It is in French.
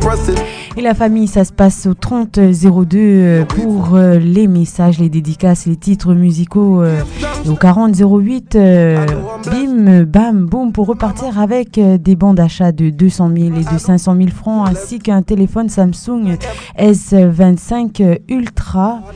Et la famille, ça se passe au 3002 pour les messages, les dédicaces, les titres musicaux. Et au 4008, bim, bam, boum, pour repartir avec des bons d'achat de 200 000 et de 500 000 francs, ainsi qu'un téléphone Samsung S25 Ultra.